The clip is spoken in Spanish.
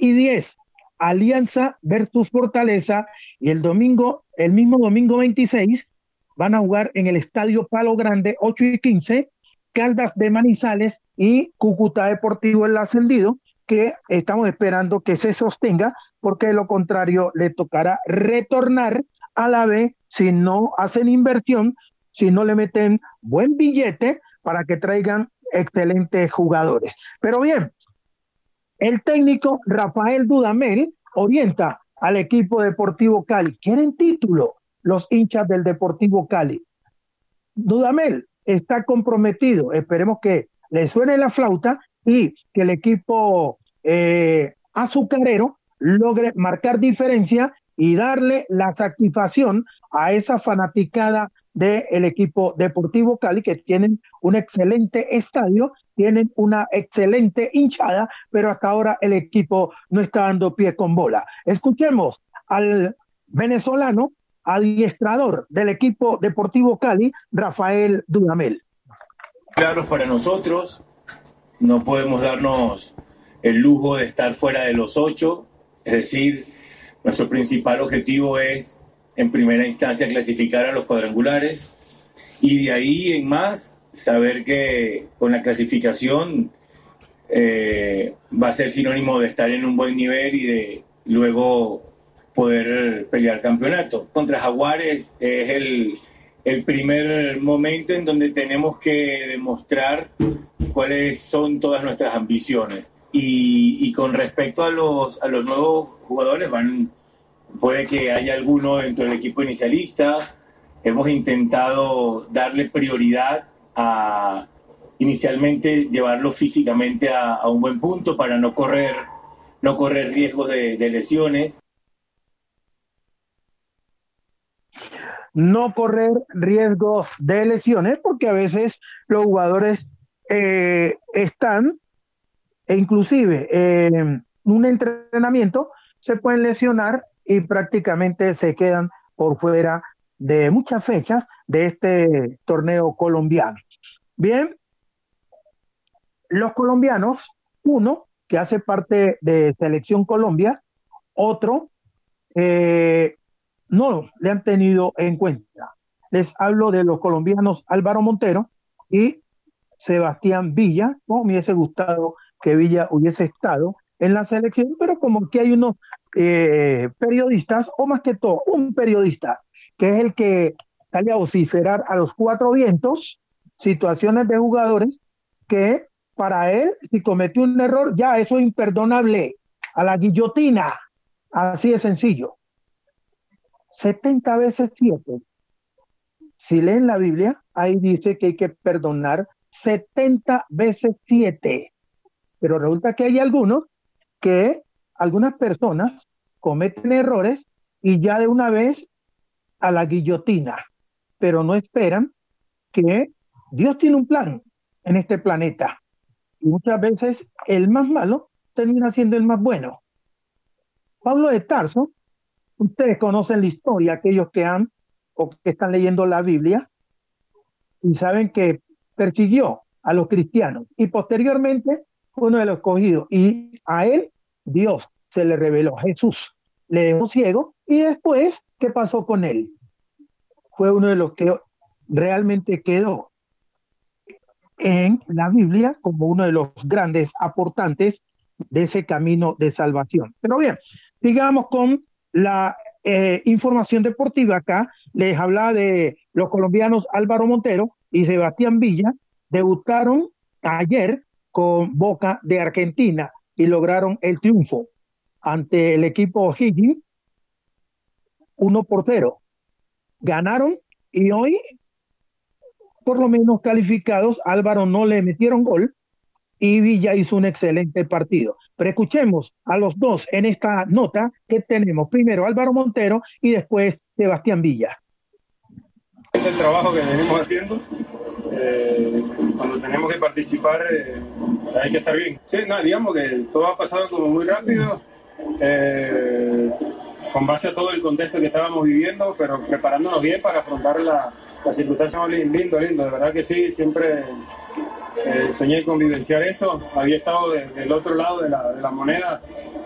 6:10, Alianza versus Fortaleza, y el mismo domingo 26, van a jugar en el Estadio Palo Grande, 8:15, Caldas de Manizales y Cúcuta Deportivo El Ascendido, que estamos esperando que se sostenga, porque de lo contrario le tocará retornar a la B si no hacen inversión, si no le meten buen billete para que traigan excelentes jugadores. Pero bien, el técnico Rafael Dudamel orienta al equipo Deportivo Cali. Quieren título los hinchas del Deportivo Cali. Dudamel está comprometido. Esperemos que le suene la flauta y que el equipo azucarero logre marcar diferencia y darle la satisfacción a esa fanaticada del equipo Deportivo Cali, que tienen un excelente estadio, tienen una excelente hinchada, pero hasta ahora el equipo no está dando pie con bola. Escuchemos al venezolano adiestrador del equipo Deportivo Cali, Rafael Dudamel. Claros para nosotros, no podemos darnos el lujo de estar fuera de los 8, es decir, nuestro principal objetivo es, en primera instancia, clasificar a los cuadrangulares y de ahí en más, saber que con la clasificación va a ser sinónimo de estar en un buen nivel y de luego poder pelear campeonato. Contra Jaguares es el primer momento en donde tenemos que demostrar cuáles son todas nuestras ambiciones. Y con respecto a los nuevos jugadores, puede que haya alguno dentro del equipo inicialista. Hemos intentado darle prioridad a inicialmente llevarlo físicamente a un buen punto para no correr riesgos de lesiones. No correr riesgos de lesiones, porque a veces los jugadores están, e inclusive en un entrenamiento se pueden lesionar y prácticamente se quedan por fuera de muchas fechas de este torneo colombiano. Bien, los colombianos, uno que hace parte de Selección Colombia, otro no le han tenido en cuenta. Les hablo de los colombianos Álvaro Montero y Sebastián Villa. No me hubiese gustado que Villa hubiese estado en la selección, pero como que hay unos periodistas, o más que todo, un periodista, que es el que sale a vociferar a los cuatro vientos situaciones de jugadores que para él, si cometió un error, ya eso es imperdonable, a la guillotina, así de sencillo. 70 veces 7. Si leen la Biblia, ahí dice que hay que perdonar 70 veces 7. Pero resulta que hay algunas personas cometen errores y ya de una vez a la guillotina, pero no esperan que Dios tiene un plan en este planeta. Y muchas veces el más malo termina siendo el más bueno. Pablo de Tarso, ustedes conocen la historia, aquellos que han o que están leyendo la Biblia, y saben que persiguió a los cristianos y posteriormente fue uno de los escogidos, y a él Dios se le reveló, Jesús le dejó ciego, y después, ¿qué pasó con él? Fue uno de los que realmente quedó en la Biblia como uno de los grandes aportantes de ese camino de salvación. Pero bien, sigamos con la información deportiva. Acá les hablaba de los colombianos Álvaro Montero y Sebastián Villa. Debutaron ayer con Boca de Argentina y lograron el triunfo ante el equipo O'Higgins 1-0. Ganaron y hoy, por lo menos calificados, Álvaro no le metieron gol y Villa hizo un excelente partido. Pero escuchemos a los dos en esta nota que tenemos. Primero Álvaro Montero y después Sebastián Villa. Este es el trabajo que venimos haciendo. Cuando tenemos que participar hay que estar bien. Sí, no, digamos que todo ha pasado como muy rápido, con base a todo el contexto que estábamos viviendo, pero preparándonos bien para afrontar la circunstancia. Lindo, de verdad que sí, siempre soñé con vivenciar esto. Había estado del otro lado de la moneda